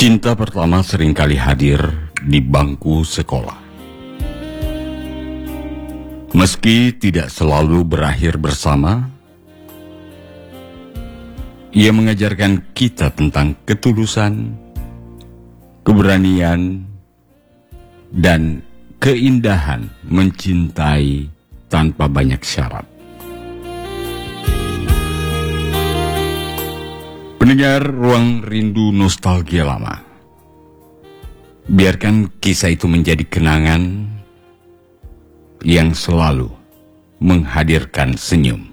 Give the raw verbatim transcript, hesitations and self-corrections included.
Cinta pertama seringkali hadir di bangku sekolah. Meski tidak selalu berakhir bersama, ia mengajarkan kita tentang ketulusan, keberanian, dan keindahan mencintai tanpa banyak syarat. Pendengar Ruang Rindu Nostalgia Lama, biarkan kisah itu menjadi kenangan yang selalu menghadirkan senyum.